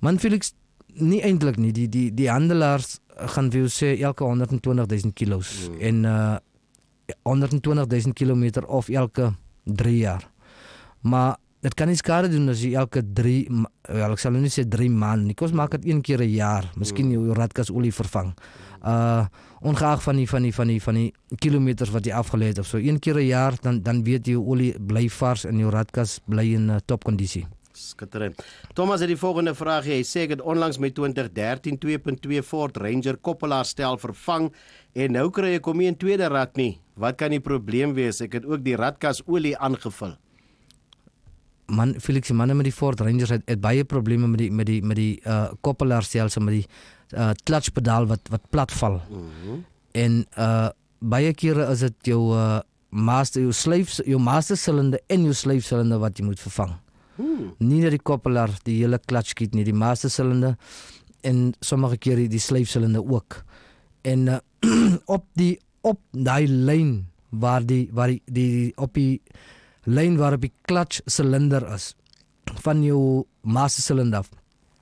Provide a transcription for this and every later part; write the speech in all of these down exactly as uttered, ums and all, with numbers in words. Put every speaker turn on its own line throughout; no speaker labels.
Man Felix, nie eintlik nie, die, die, die handelaars gaan vir jou sê elke honderd en twintig duisend kilos mm. en uh, honderd en twintig duisend kilometer of elke drie jaar. Maar dit kan nie skade doen as jy elke drie, wel, ek sal nie sê drie maanden, nie, kos maak het een keer een jaar, miskien jou radkasolie vervang. Uh, ongeag van die, van die, van die, van die kilometers wat jy afgeleid of so, een keer een jaar, dan, dan weet jou olie bly vars en jou radkas bly in uh, topkondisie.
Skitterend. Thomas het die volgende vraag, hy sê ek het onlangs met twintig dertien twee punt twee Ford Ranger koppelaarstel vervang en nou kry ek hom nie 'n tweede rad nie. Wat kan die probleem wees? Ek het ook die radkasolie aangevul.
Man, Felix, die manne met die Ford Rangers het, het baie probleme met die, met die, met die uh, koppelaarstelsel, met die uh, clutchpedaal wat, wat platval. Mm-hmm. En uh, baie kere is het jou uh, master, jou slyf, jou master cylinder en jou slyf cylinder wat jy moet vervang. Hmm. Nie dat die koppelaar die hele clutch kiet nie, die master cylinder en sommige keer die, die slyf cylinder ook. En uh, op die op daai lyn waar die waar die, die op die lyn waar op die clutch cylinder is van jou master cylinder af,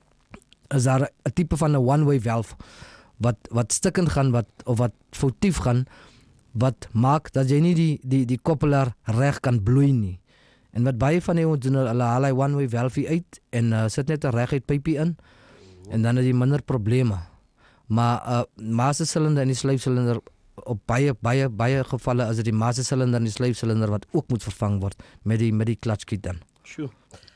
is daar 'n tipe van 'n one-way valve wat wat stikkend gaan wat of wat foutief gaan wat maak dat jy nie die die die koppelaar reg kan bloei nie. En wat baie van die doen, hulle haal hy one-way valve uit en uh, sit net 'n reguit pypie in en dan het jy minder probleme. Maar uh, master cylinder en die slyf cylinder op baie baie baie gevalle is dit die master cylinder en die slyf cylinder wat ook moet vervang word met die met die clutch kit dan.
Sjoe.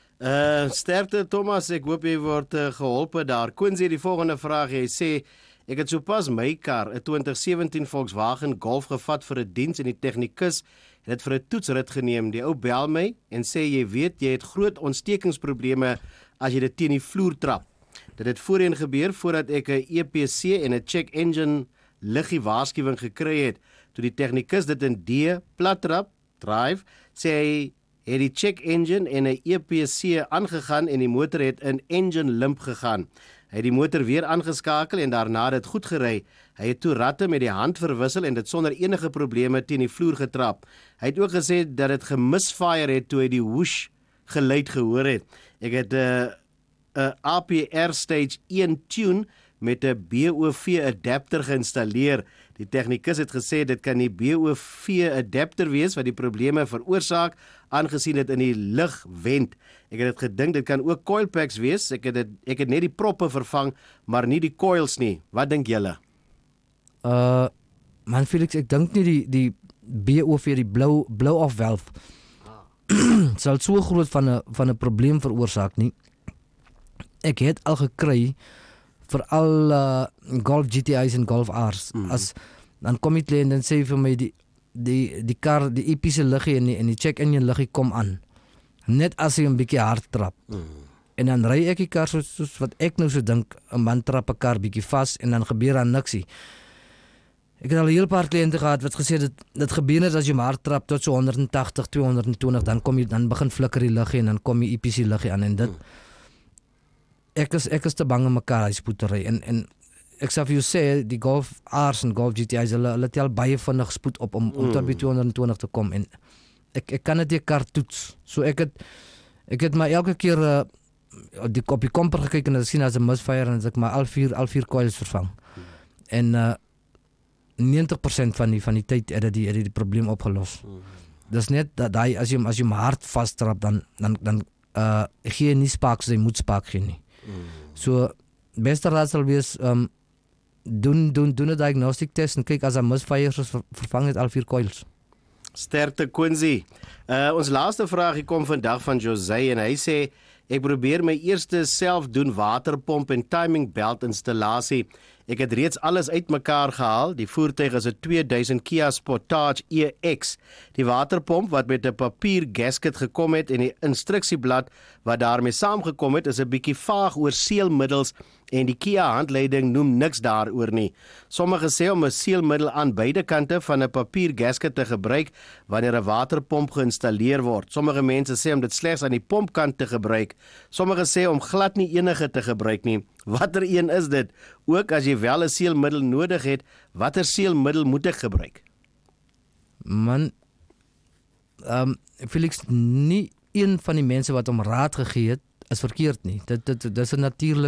Uh sterkte Thomas, ek hoop jy word uh, geholpe daar. Quincy die volgende vraag, hy sê ek het sopas my kar, 'n twintig sewentien Volkswagen Golf gevat vir 'n diens en die tegnikus het dit vir 'n toetsrit geneem. Die ou bel my en sê jy weet jy het groot ontstekingsprobleme as jy dit teen die vloer trap. Dit het voorheen gebeur voordat ek 'n E P C en 'n check engine liggie waarskuwing gekry het. Toe die tegnikus dit in D plat trap, drive, sê hy het die check engine en 'n E P C aangegaan en die motor het in engine limp gegaan. Hy het die motor weer aangeskakel en daarna dit goed gery. Hy het toe ratte met die hand verwissel en dit sonder enige probleme teen die vloer getrap. Hy het ook gesê dat dit gemisfire het toe hy die whoosh geluid gehoor het. Ek het 'n uh, 'n A P R stage een tune met 'n B O V adapter geïnstalleer. Die tegnikus het gesê dit kan die B O V adapter wees wat die probleme veroorsaak, aangesien dit in die lug wend. Ek het dit gedink dit kan ook coil packs wees. Ek het dit ek het net die proppe vervang, maar nie die coils nie. Wat dink julle?
Uh man Felix, ek dink nie die die B O V die blow blow off valve ah. sal so groot van 'n van 'n probleem veroorsaak nie. Ek het al gekry vir al uh, Golf G T I's en Golf R's. Mm-hmm. As dan kom jy klein en dan sê vir my die die die kar, die E P C liggie en die en die check engine liggie kom aan. Net as hy 'n bietjie hard trap. Mm. En dan ry ek die kar soos, soos wat ek nou so dink, 'n man trap 'n kar bietjie vas en dan gebeur daar niksie. Ek het al 'n heel paar kliënte gehad wat gesê dit dit gebeur net as jy hard trap tot so honderd en tagtig, tweehonderd en twintig, dan kom jy dan begin flikker die liggie en dan kom die E P C liggie aan en dit mm. ek is ek is te bang om mekaar hy spoed te ry en en ek sê vir jou sê die Golf R's en Golf G T I's hulle hulle tel baie vinnig spoed op om om tot by tweehonderd en twintig te kom en ek ek kan dit die kar toets. So ek het ek het maar elke keer uh, die op die komper gekyk en gesien as 'n misfire en as ek maar al vier al vier coils vervang. Hmm. En uh, negentig persent van die van die tyd het dit die, die, die probleem opgelos. Hmm. Dis net dat hy as jy as jy hard vastrap dan dan dan uh gee nie spark so jy moet spark gee nie. Hmm. So beste raad sal wees um doen doen doen 'n diagnostic test en kyk as 'n misfire is ver, vervang net al vier coils.
Sterkte Quincy. Uh, ons laaste vraag kom vandag van Jose en hy sê ek probeer my eerste self doen waterpomp en timing belt installasie. Ek het reeds alles uitmekaar gehaal. Die voertuig is 'n tweeduisend Kia Sportage E X. Die waterpomp wat met 'n papier gasket gekom het en die instruksieblad wat daarmee saamgekom het is 'n bietjie vaag oor seelmiddels en die Kia handleiding noem niks daaroor nie. Sommige sê om 'n seelmiddel aan beide kante van 'n papier gasket te gebruik wanneer 'n waterpomp geïnstalleer word. Sommige mense sê om dit slegs aan die pompkant te gebruik. Sommige sê om glad nie enige te gebruik nie. Watter een is dit? Ook as jy wel 'n seelmiddel nodig het, watter seelmiddel moet ek gebruik?
Man, um, Felix, nie een van die mense wat om raad gegee het, is verkeerd nie. Dit dit dis 'n natuurlike